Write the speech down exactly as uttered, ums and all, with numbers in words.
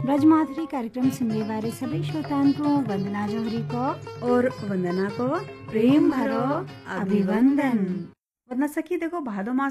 ब्रजमाधुरी कार्यक्रम सुनने वाले सबै श्रोताओं को वंदना जोहरी को और वंदना को प्रेम भरो अभिवंदन। वरना सखी देखो भादो मास